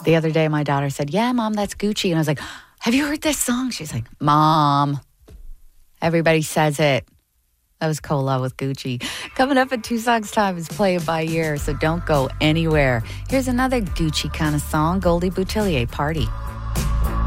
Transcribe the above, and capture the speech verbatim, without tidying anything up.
The other day, my daughter said, yeah, Mom, that's Gucci. And I was like, have you heard this song? She's like, Mom, everybody says it. That was Cola with Gucci. Coming up in two songs time is Play It By Ear, so don't go anywhere. Here's another Gucci kind of song, Goldie Boutillier, Party.